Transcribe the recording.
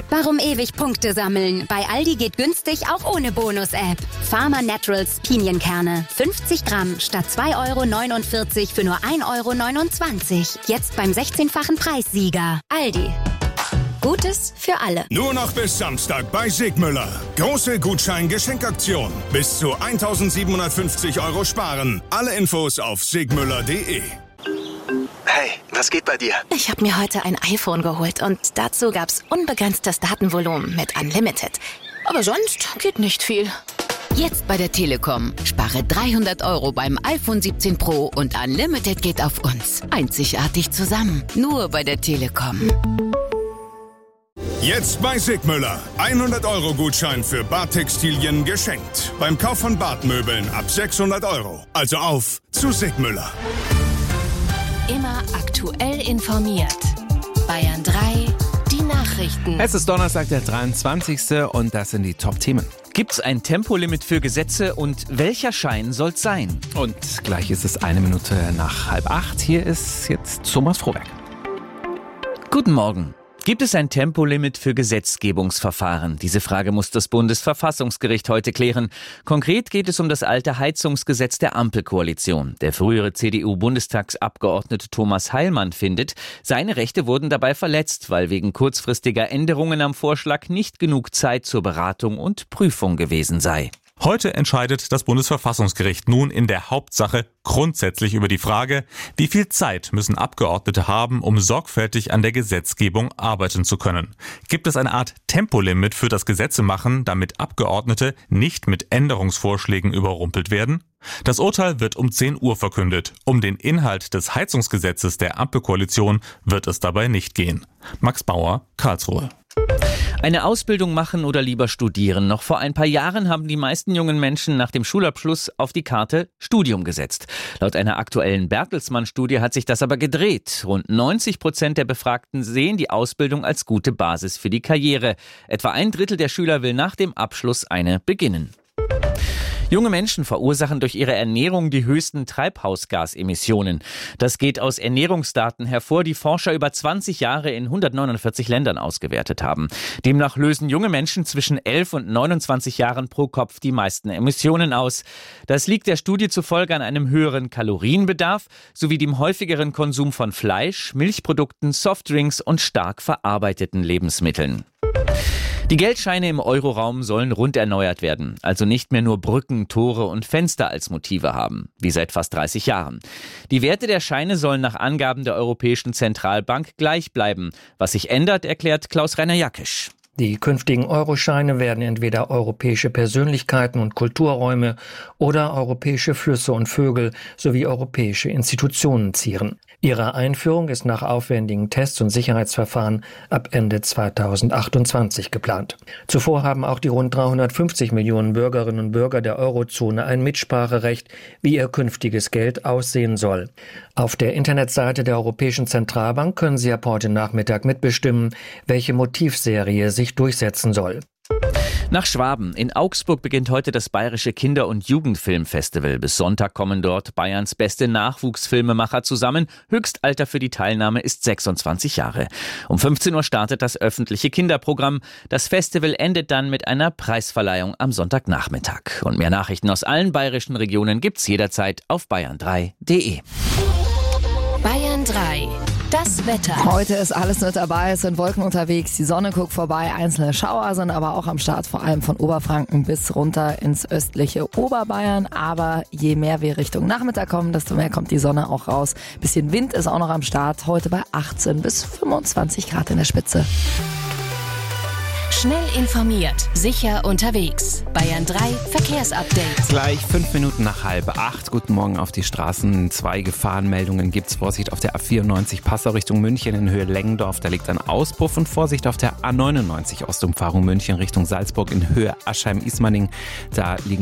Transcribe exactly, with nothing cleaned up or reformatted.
Warum ewig Punkte sammeln? Bei Aldi geht günstig auch ohne Bonus-App. Farmer Naturals Pinienkerne. fünfzig Gramm statt zwei Euro neunundvierzig für nur ein Euro neunundzwanzig. Jetzt beim sechzehnfachen Preissieger. Aldi. Gutes für alle. Nur noch bis Samstag bei Sigmüller. Große Gutschein-Geschenkaktion. Bis zu eintausendsiebenhundertfünfzig Euro sparen. Alle Infos auf sigmüller punkt de. Hey, was geht bei dir? Ich habe mir heute ein iPhone geholt und dazu gab's unbegrenztes Datenvolumen mit Unlimited. Aber sonst geht nicht viel. Jetzt bei der Telekom. Spare dreihundert Euro beim iPhone siebzehn Pro und Unlimited geht auf uns. Einzigartig zusammen. Nur bei der Telekom. Jetzt bei Sigmüller. hundert Euro Gutschein für Badtextilien geschenkt. Beim Kauf von Badmöbeln ab sechshundert Euro. Also auf zu Sigmüller. Immer aktuell informiert. Bayern drei, die Nachrichten. Es ist Donnerstag, der dreiundzwanzigste und das sind die Top-Themen. Gibt's ein Tempolimit für Gesetze und welcher Schein soll's sein? Und gleich ist es eine Minute nach halb acht. Hier ist jetzt Thomas Frohberg. Guten Morgen. Gibt es ein Tempolimit für Gesetzgebungsverfahren? Diese Frage muss das Bundesverfassungsgericht heute klären. Konkret geht es um das alte Heizungsgesetz der Ampelkoalition. Der frühere C D U-Bundestagsabgeordnete Thomas Heilmann findet, seine Rechte wurden dabei verletzt, weil wegen kurzfristiger Änderungen am Vorschlag nicht genug Zeit zur Beratung und Prüfung gewesen sei. Heute entscheidet das Bundesverfassungsgericht nun in der Hauptsache grundsätzlich über die Frage, wie viel Zeit müssen Abgeordnete haben, um sorgfältig an der Gesetzgebung arbeiten zu können. Gibt es eine Art Tempolimit für das Gesetzemachen, damit Abgeordnete nicht mit Änderungsvorschlägen überrumpelt werden? Das Urteil wird um zehn Uhr verkündet. Um den Inhalt des Heizungsgesetzes der Ampelkoalition wird es dabei nicht gehen. Max Bauer, Karlsruhe. Eine Ausbildung machen oder lieber studieren? Noch vor ein paar Jahren haben die meisten jungen Menschen nach dem Schulabschluss auf die Karte Studium gesetzt. Laut einer aktuellen Bertelsmann-Studie hat sich das aber gedreht. Rund neunzig Prozent der Befragten sehen die Ausbildung als gute Basis für die Karriere. Etwa ein Drittel der Schüler will nach dem Abschluss eine beginnen. Junge Menschen verursachen durch ihre Ernährung die höchsten Treibhausgasemissionen. Das geht aus Ernährungsdaten hervor, die Forscher über zwanzig Jahre in hundertneunundvierzig Ländern ausgewertet haben. Demnach lösen junge Menschen zwischen elf und neunundzwanzig Jahren pro Kopf die meisten Emissionen aus. Das liegt der Studie zufolge an einem höheren Kalorienbedarf sowie dem häufigeren Konsum von Fleisch, Milchprodukten, Softdrinks und stark verarbeiteten Lebensmitteln. Die Geldscheine im Euroraum sollen rund erneuert werden, also nicht mehr nur Brücken, Tore und Fenster als Motive haben, wie seit fast dreißig Jahren. Die Werte der Scheine sollen nach Angaben der Europäischen Zentralbank gleich bleiben. Was sich ändert, erklärt Klaus-Rainer Jackisch. Die künftigen Euroscheine werden entweder europäische Persönlichkeiten und Kulturräume oder europäische Flüsse und Vögel sowie europäische Institutionen zieren. Ihre Einführung ist nach aufwendigen Tests und Sicherheitsverfahren ab Ende zweitausendachtundzwanzig geplant. Zuvor haben auch die rund dreihundertfünfzig Millionen Bürgerinnen und Bürger der Eurozone ein Mitspracherecht, wie ihr künftiges Geld aussehen soll. Auf der Internetseite der Europäischen Zentralbank können Sie ab heute Nachmittag mitbestimmen, welche Motivserie sich durchsetzen soll. Nach Schwaben. In Augsburg beginnt heute das Bayerische Kinder- und Jugendfilmfestival. Bis Sonntag kommen dort Bayerns beste Nachwuchsfilmemacher zusammen. Höchstalter für die Teilnahme ist sechsundzwanzig Jahre. Um fünfzehn Uhr startet das öffentliche Kinderprogramm. Das Festival endet dann mit einer Preisverleihung am Sonntagnachmittag. Und mehr Nachrichten aus allen bayerischen Regionen gibt's jederzeit auf bayern drei punkt de. Bayern drei. Das Wetter. Heute ist alles mit dabei, es sind Wolken unterwegs, die Sonne guckt vorbei, einzelne Schauer sind aber auch am Start, vor allem von Oberfranken bis runter ins östliche Oberbayern. Aber je mehr wir Richtung Nachmittag kommen, desto mehr kommt die Sonne auch raus. Bisschen Wind ist auch noch am Start, heute bei achtzehn bis fünfundzwanzig Grad in der Spitze. Schnell informiert, sicher unterwegs. Bayern drei Verkehrsupdate. Gleich fünf Minuten nach halb acht. Guten Morgen auf die Straßen. Zwei Gefahrenmeldungen gibt's. Vorsicht auf der A vierundneunzig Passau Richtung München in Höhe Lengendorf. Da liegt ein Auspuff. Und Vorsicht auf der A neunundneunzig Ostumfahrung München Richtung Salzburg in Höhe Aschheim-Ismaning. Da liegen